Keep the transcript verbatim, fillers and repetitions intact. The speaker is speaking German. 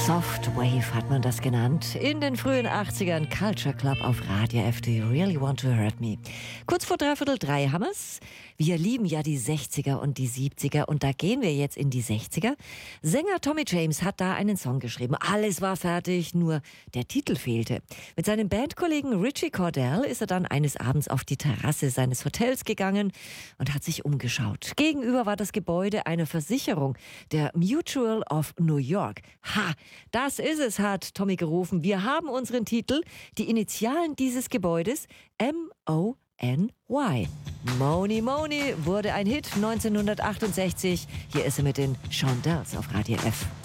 Soft Wave hat man das genannt. In den frühen achtzigern Culture Club auf Radio F. Do you really want to hurt me? Kurz vor dreiviertel drei haben wir's. Wir lieben ja die sechziger und die siebziger und da gehen wir jetzt in die sechziger. Sänger Tommy James hat da einen Song geschrieben. Alles war fertig, nur der Titel fehlte. Mit seinem Bandkollegen Richie Cordell ist er dann eines Abends auf die Terrasse seines Hotels gegangen und hat sich umgeschaut. Gegenüber war das Gebäude einer Versicherung, der Mutual of New York. Ha, das ist es, hat Tommy gerufen. Wir haben unseren Titel, die Initialen dieses Gebäudes, M O N Y. Money Money wurde ein Hit neunzehnhundertachtundsechzig. Hier ist er mit den Shondells auf Radio F.